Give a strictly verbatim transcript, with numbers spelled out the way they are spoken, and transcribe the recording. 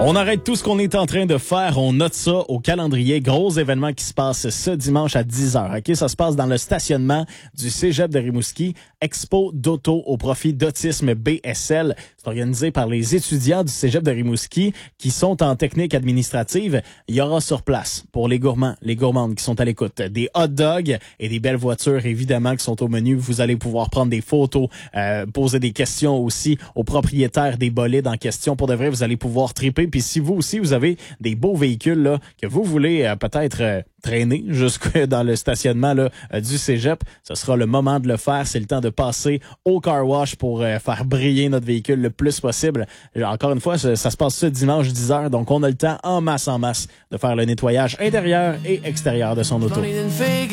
On arrête tout ce qu'on est en train de faire. On note ça au calendrier. Gros événement qui se passe ce dimanche à dix heures. OK, ça se passe dans le stationnement du Cégep de Rimouski. Expo d'auto au profit d'Autisme B S L. C'est organisé par les étudiants du Cégep de Rimouski qui sont en technique administrative. Il y aura sur place, pour les gourmands, les gourmandes qui sont à l'écoute, des hot dogs et des belles voitures, évidemment, qui sont au menu. Vous allez pouvoir prendre des photos, euh, poser des questions aussi aux propriétaires des bolides en question. Pour de vrai, vous allez pouvoir triper. Puis si vous aussi, vous avez des beaux véhicules là que vous voulez euh, peut-être euh, traîner jusque dans le stationnement là, euh, du Cégep, ce sera le moment de le faire. C'est le temps de passer au car wash pour euh, faire briller notre véhicule le plus possible. Encore une fois, ça, ça se passe ce dimanche dix heures, donc on a le temps en masse en masse de faire le nettoyage intérieur et extérieur de son auto.